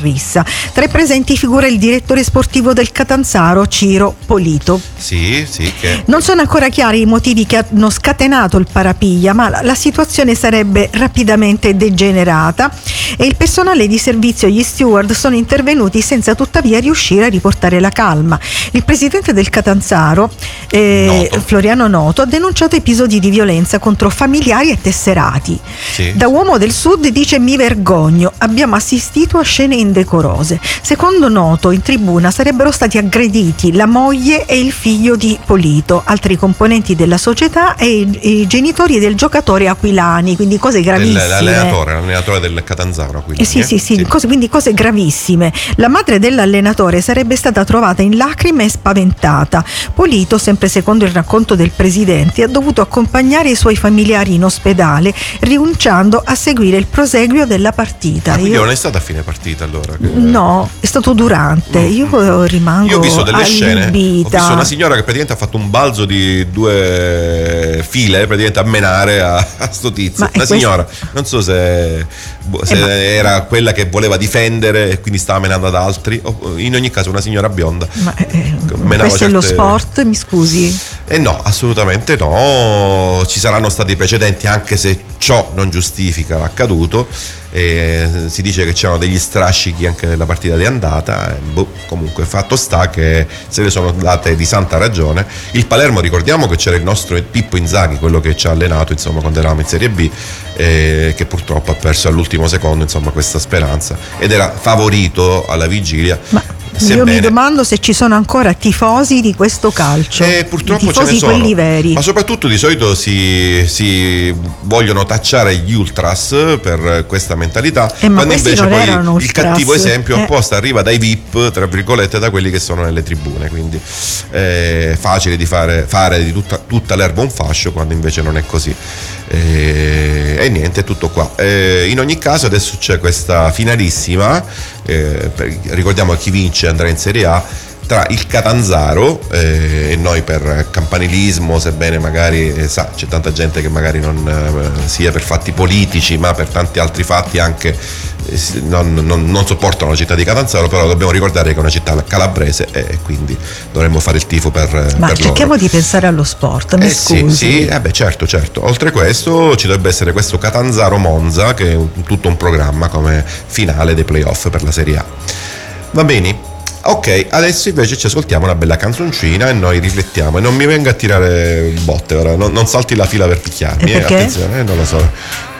rissa. Tra i presenti figura il direttore sportivo del Catanzaro, Ciro Polito. Sì, che... Non sono ancora chiari i motivi che hanno scatenato il parapiglia, ma la situazione sarebbe rapidamente degenerata e il personale di servizio, gli steward, sono intervenuti senza tuttavia riuscire a riportare la calma. Il presidente del Catanzaro, Floriano Noto, ha denunciato episodi di violenza contro familiari e tesserati. Sì. Da uomo del sud dice: mi vergogno, abbiamo assistito a scene indecorose. Secondo Noto, in tribuna sarebbero stati aggrediti la moglie e il figlio di Polito, altri componenti della società e i genitori del giocatore aquilani, quindi cose gravissime. L'allenatore del Catanzaro aquilani. Sì. Quindi cose gravissime. La madre dell'allenatore sarebbe stata trovata in lacrime e spaventata. Polito, sempre secondo il racconto del presidente, ha dovuto accompagnare i suoi familiari in ospedale, rinunciando a seguire il proseguio della partita. Quindi non è stata a fine partita allora? No, è stato durante. Io rimango Io ho visto delle scene. Ho allibita. visto una signora che praticamente ha fatto un balzo di 2 file praticamente a menare a sto tizio. Una signora, non so se era quella che voleva difendere e quindi stava menando ad altri, in ogni caso una signora bionda. Questo è lo sport, mi scusi? No, assolutamente no, ci saranno stati precedenti, anche se ciò non giustifica l'accaduto. Si dice che c'erano degli strascichi anche nella partita di andata. Comunque fatto sta che se ne sono date di santa ragione. Il Palermo, ricordiamo che c'era il nostro Pippo Inzaghi, quello che ci ha allenato insomma quando eravamo in Serie B, che purtroppo ha perso all'ultimo secondo insomma questa speranza ed era favorito alla vigilia. Io mi domando se ci sono ancora tifosi di questo calcio. Purtroppo tifosi, ce ne sono, quelli veri. ma soprattutto di solito si vogliono tacciare gli ultras per questa mentalità, quando invece poi il cattivo esempio apposta arriva dai VIP, tra virgolette, da quelli che sono nelle tribune, quindi è facile di fare di tutta l'erba un fascio, quando invece non è così. E niente, è tutto qua. In ogni caso adesso c'è questa finalissima, ricordiamo che chi vince andrà in Serie A, tra il Catanzaro e noi per campanilismo, sebbene magari c'è tanta gente che magari non sia per fatti politici ma per tanti altri fatti anche non sopportano la città di Catanzaro, però dobbiamo ricordare che è una città calabrese e quindi dovremmo fare il tifo per cerchiamo loro. Di pensare allo sport, mi scusi. Sì, certo. Oltre questo ci dovrebbe essere questo Catanzaro-Monza, che è tutto un programma come finale dei playoff per la Serie A. Va bene. Ok, adesso invece ci ascoltiamo una bella canzoncina e noi riflettiamo, e non mi venga a tirare botte ora, non salti la fila per picchiarmi, perché? Attenzione, non lo so.